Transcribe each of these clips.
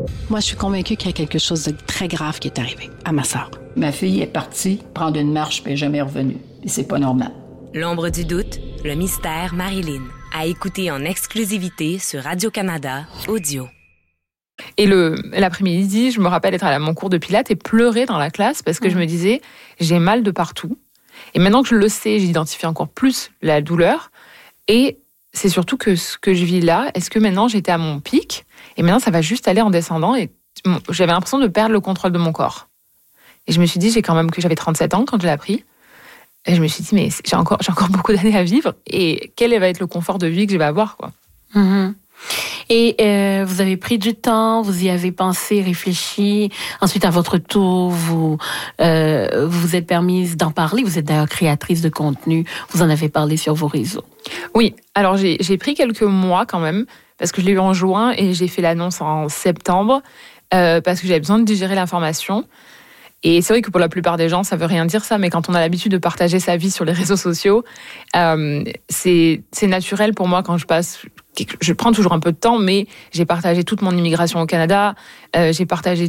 Moi, je suis convaincue qu'il y a quelque chose de très grave qui est arrivé à ma sœur. Ma fille est partie prendre une marche puis elle n'est jamais revenue. Et c'est pas normal. L'ombre du doute, le mystère Marilyn. À écouter en exclusivité sur Radio-Canada Audio. Et l'après-midi, je me rappelle être à mon cours de pilates et pleurer dans la classe parce que je me disais, j'ai mal de partout. Et maintenant que je le sais, j'identifie encore plus la douleur. Et c'est surtout que ce que je vis là, est-ce que maintenant j'étais à mon pic et maintenant ça va juste aller en descendant et j'avais l'impression de perdre le contrôle de mon corps. Et je me suis dit, j'avais 37 ans quand je l'ai appris. Et je me suis dit, mais j'ai encore beaucoup d'années à vivre. Et quel va être le confort de vie que je vais avoir, quoi. Mm-hmm. Et vous avez pris du temps, vous y avez pensé, réfléchi. Ensuite, à votre tour, vous vous êtes permise d'en parler. Vous êtes d'ailleurs créatrice de contenu. Vous en avez parlé sur vos réseaux. Oui, alors j'ai pris quelques mois quand même, parce que je l'ai eu en juin et j'ai fait l'annonce en septembre, parce que j'avais besoin de digérer l'information. Et c'est vrai que pour la plupart des gens, ça veut rien dire ça, mais quand on a l'habitude de partager sa vie sur les réseaux sociaux, c'est naturel pour moi quand je prends toujours un peu de temps, mais j'ai partagé toute mon immigration au Canada, j'ai partagé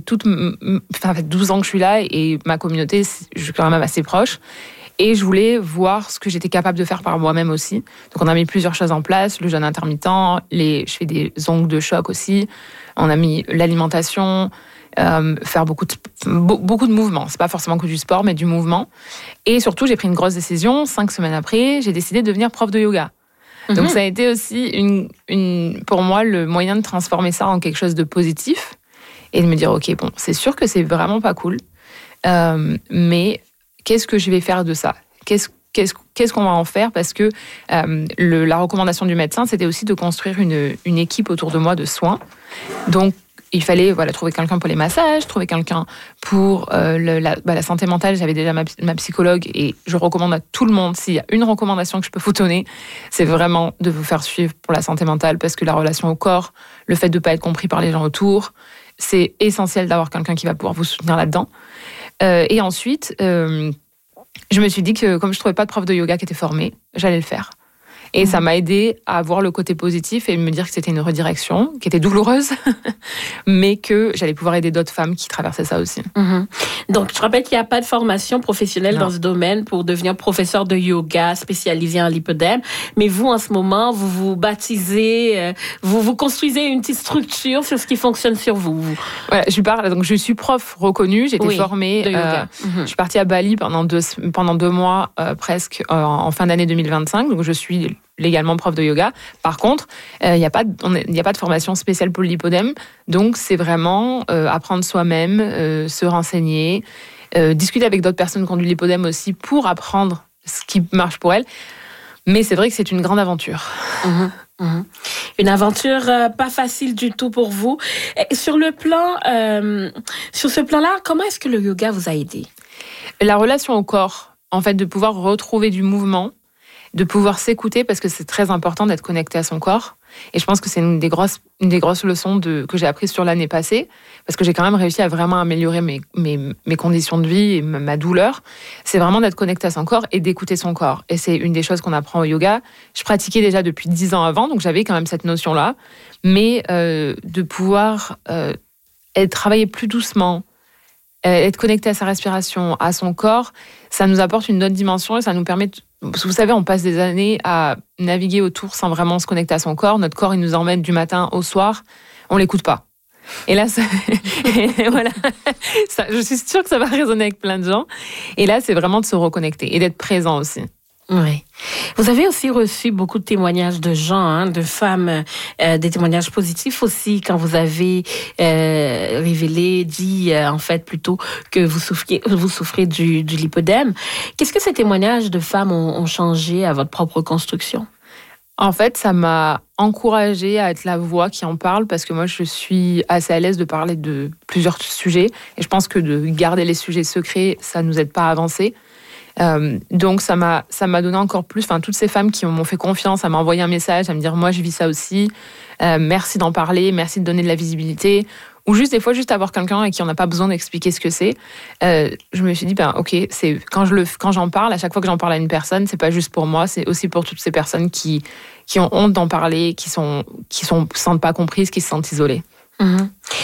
12 ans que je suis là et ma communauté, je suis quand même assez proche. Et je voulais voir ce que j'étais capable de faire par moi-même aussi. Donc on a mis plusieurs choses en place, le jeûne intermittent, je fais des ongles de choc aussi, on a mis l'alimentation, faire beaucoup de mouvements. C'est pas forcément que du sport, mais du mouvement. Et surtout, j'ai pris une grosse décision. 5 semaines après, j'ai décidé de devenir prof de yoga. Donc ça a été aussi pour moi le moyen de transformer ça en quelque chose de positif et de me dire, ok, bon, c'est sûr que c'est vraiment pas cool, mais qu'est-ce que je vais faire de ça ? Qu'est-ce qu'on va en faire ? Parce que la recommandation du médecin, c'était aussi de construire une équipe autour de moi de soins. Donc, il fallait trouver quelqu'un pour les massages, trouver quelqu'un pour la santé mentale. J'avais déjà ma psychologue et je recommande à tout le monde, s'il y a une recommandation que je peux vous donner, c'est vraiment de vous faire suivre pour la santé mentale parce que la relation au corps, le fait de ne pas être compris par les gens autour, c'est essentiel d'avoir quelqu'un qui va pouvoir vous soutenir là-dedans. Et ensuite, je me suis dit que comme je ne trouvais pas de prof de yoga qui était formé, j'allais le faire. Et ça m'a aidé à voir le côté positif et me dire que c'était une redirection qui était douloureuse, mais que j'allais pouvoir aider d'autres femmes qui traversaient ça aussi. Mm-hmm. Donc, je rappelle qu'il n'y a pas de formation professionnelle dans ce domaine pour devenir professeur de yoga spécialisé en lipodème. Mais vous, en ce moment, vous vous baptisez, vous construisez une petite structure sur ce qui fonctionne sur vous. Voilà, donc je suis prof reconnue, j'ai été formée. De yoga. Je suis partie à Bali pendant 2 mois presque en fin d'année 2025. Donc, je suis légalement prof de yoga. Par contre, il n'y a pas de formation spéciale pour le lipodème. Donc, c'est vraiment apprendre soi-même, se renseigner, discuter avec d'autres personnes qui ont du lipodème aussi pour apprendre ce qui marche pour elles. Mais c'est vrai que c'est une grande aventure. Une aventure pas facile du tout pour vous. Sur ce plan-là, comment est-ce que le yoga vous a aidé ? La relation au corps, en fait, de pouvoir retrouver du mouvement, de pouvoir s'écouter, parce que c'est très important d'être connecté à son corps. Et je pense que c'est une des grosses leçons que j'ai apprises sur l'année passée, parce que j'ai quand même réussi à vraiment améliorer mes conditions de vie et ma douleur. C'est vraiment d'être connecté à son corps et d'écouter son corps. Et c'est une des choses qu'on apprend au yoga. Je pratiquais déjà depuis 10 ans avant, donc j'avais quand même cette notion-là. Mais de pouvoir travailler plus doucement, être connecté à sa respiration, à son corps, ça nous apporte une autre dimension et ça nous permet vous savez, on passe des années à naviguer autour sans vraiment se connecter à son corps. Notre corps, il nous emmène du matin au soir. On l'écoute pas. Et là, voilà. Je suis sûre que ça va résonner avec plein de gens. Et là, c'est vraiment de se reconnecter et d'être présent aussi. Oui. Vous avez aussi reçu beaucoup de témoignages de gens, de femmes, des témoignages positifs aussi quand vous avez dit en fait plutôt que vous souffrez du lipodème. Qu'est-ce que ces témoignages de femmes ont changé à votre propre construction? En fait, ça m'a encouragée à être la voix qui en parle parce que moi, je suis assez à l'aise de parler de plusieurs sujets et je pense que de garder les sujets secrets, ça nous aide pas à avancer. Donc ça m'a donné encore plus, toutes ces femmes qui m'ont fait confiance à m'envoyer un message, à me dire moi je vis ça aussi, merci d'en parler, merci de donner de la visibilité, ou juste des fois juste avoir quelqu'un à qui on n'a pas besoin d'expliquer ce que c'est. Je me suis dit ok, c'est quand j'en parle, à chaque fois que j'en parle à une personne, c'est pas juste pour moi, c'est aussi pour toutes ces personnes qui ont honte d'en parler, qui se sentent pas comprises, qui se sentent isolées.